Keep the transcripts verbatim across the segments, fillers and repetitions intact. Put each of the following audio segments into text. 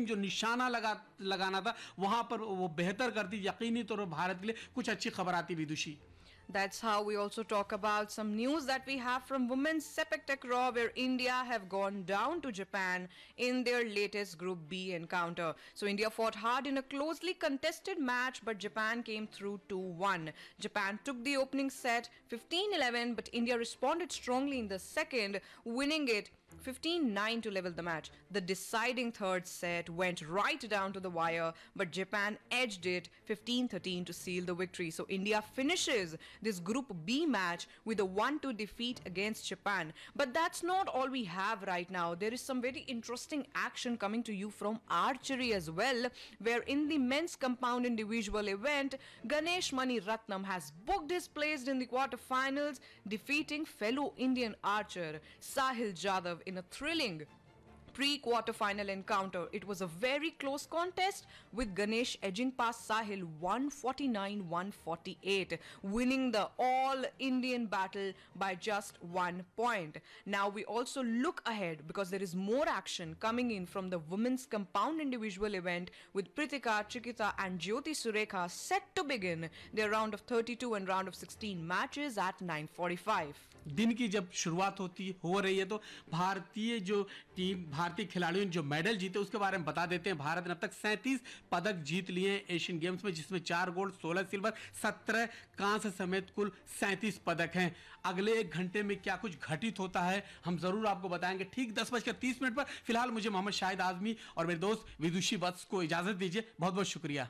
Timing जो निशाना लगा लगाना था वहां पर वो बेहतर करती, यकीनी तौर पर भारत के लिए कुछ अच्छी खबर आती विदुषी। That's how we also talk about some news that we have from women's Sepik Takraw, where India have gone down to Japan in their latest Group B encounter. So India fought hard in a closely contested match, but Japan came through two one. Japan took the opening set fifteen eleven, but India responded strongly in the second, winning it fifteen nine to level the match. The deciding third set went right down to the wire, but Japan edged it fifteen thirteen to seal the victory. So India finishes this Group B match with a one two defeat against Japan. But that's not all we have right now. There is some very interesting action coming to you from archery as well, where in the men's compound individual event, Ganesh Mani Ratnam has booked his place in the quarterfinals, defeating fellow Indian archer Sahil Jadhav in a thrilling pre-quarterfinal encounter. It was a very close contest, with Ganesh edging past Sahil one forty-nine one forty-eight, winning the all-Indian battle by just one point. Now we also look ahead, because there is more action coming in from the women's compound individual event, with Pritika, Chikita and Jyoti Surekha set to begin their round of thirty-two and round of sixteen matches at nine forty-five. दिन की जब शुरुआत होती हो रही है तो भारतीय जो टीम, भारतीय खिलाड़ियों ने जो मेडल जीते उसके बारे में बता देते हैं। भारत ने अब तक सैंतीस पदक जीत लिए हैं एशियन गेम्स में, जिसमें चार गोल्ड, सोलह सिल्वर, सत्रह कांस्य समेत कुल सैंतीस पदक हैं। अगले एक घंटे में क्या कुछ घटित होता है हम जरूर आपको बताएंगे, ठीक दस बजकर तीस मिनट पर। फिलहाल मुझे मोहम्मद शाहिद आजमी और मेरे दोस्त विदुषी वत्स को इजाजत दीजिए। बहुत बहुत शुक्रिया।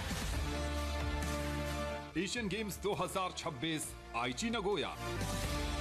एशियन गेम्स दो हज़ार छब्बीस आईची नगोया।